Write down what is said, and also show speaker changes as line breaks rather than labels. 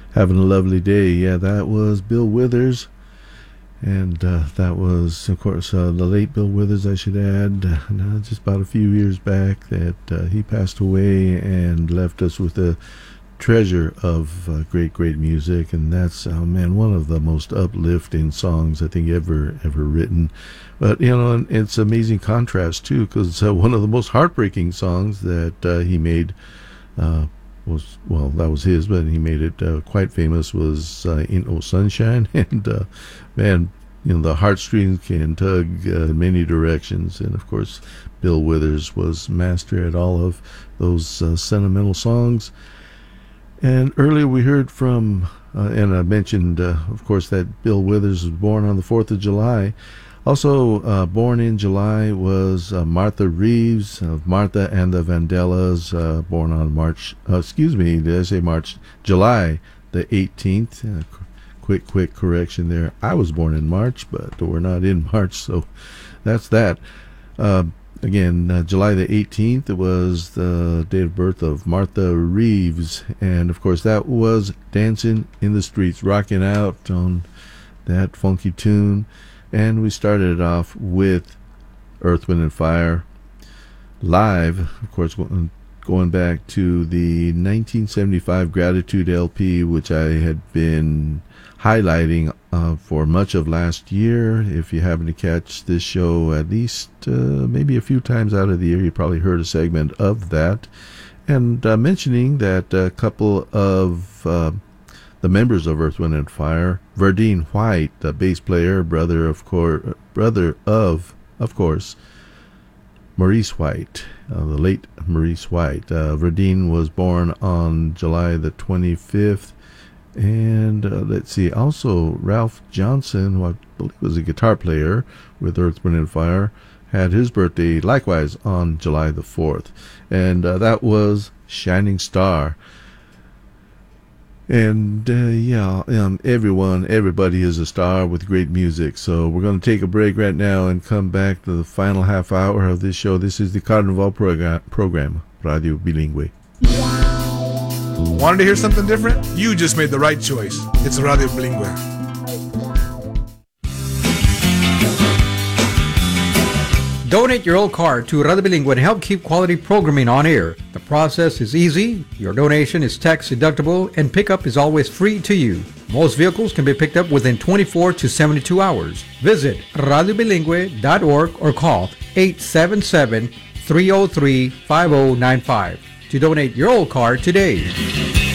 Having a lovely day. Yeah, that was Bill Withers. And that was, of course, the late Bill Withers, I should add, just about a few years back that he passed away and left us with a treasure of great, great music. And that's, oh man, one of the most uplifting songs I think ever written. But, you know, and it's amazing contrast, too, because one of the most heartbreaking songs that he made was, well, that was his, but he made it quite famous, was Ain't No Sunshine. And man, you know, the heartstrings can tug in many directions. And of course, Bill Withers was master at all of those sentimental songs. And earlier we heard from, and I mentioned, of course, that Bill Withers was born on the 4th of July. Also born in July was Martha Reeves of Martha and the Vandellas, born on July the 18th. Quick correction there. I was born in March, but we're not in March, so that's that. Again, July the 18th, it was the date of birth of Martha Reeves, and of course that was Dancing in the Streets, rocking out on that funky tune. And we started it off with Earth, Wind & Fire live, of course, going back to the 1975 Gratitude LP, which I had been highlighting for much of last year. If you happen to catch this show at least maybe a few times out of the year, you probably heard a segment of that. And mentioning that a couple of the members of Earth, Wind & Fire, Verdine White, the bass player, brother of course, Maurice White, the late Maurice White. Verdine was born on July the 25th. And let's see, also Ralph Johnson, who I believe was a guitar player with Earth, Wind & Fire, had his birthday likewise on July the 4th. And that was Shining Star. And everybody is a star with great music. So we're going to take a break right now and come back to the final half hour of this show. This is the Carnival program, Radio Bilingüe.
Wanted to hear something different? You just made the right choice. It's Radio Bilingüe.
Donate your old car to Radio Bilingüe and help keep quality programming on air. The process is easy, your donation is tax deductible, and pickup is always free to you. Most vehicles can be picked up within 24 to 72 hours. Visit radiobilingüe.org or call 877-303-5095 to donate your old car today.